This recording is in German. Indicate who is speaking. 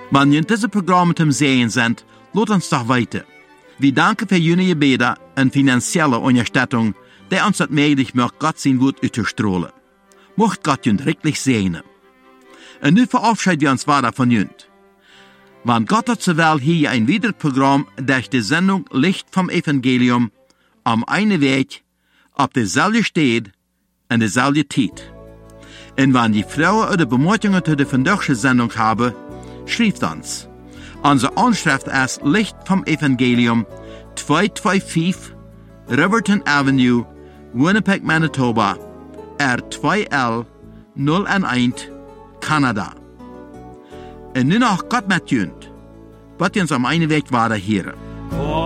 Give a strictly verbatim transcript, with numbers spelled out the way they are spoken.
Speaker 1: Wenn ihr diese Programme zum Sehen sind, lasst uns doch weiter. Wir danken für Ihre Gebete und finanzielle Unterstützung, die uns das möglich macht, Gott sein Wort auszustrahlen. Mocht Gott uns wirklich segnen. Und nun verabschieden wir uns weiter von Ihnen. Wenn Gott hat zowel hier ein weiteres Programm durch die Sendung Licht vom Evangelium am einen Weg, auf derselben Stelle und derselben Zeit. Und wenn die Frauen oder Bemerkungen zu der vandaagse Sendung haben, schreibt uns. Unsere Anschrift ist Licht vom Evangelium, zweihunderfünfundzwanzig Riverton Avenue, Winnipeg, Manitoba, R zwei L null eins, Kanada. Und nun noch Gott mit uns, wird uns am einen Weg weiter hören.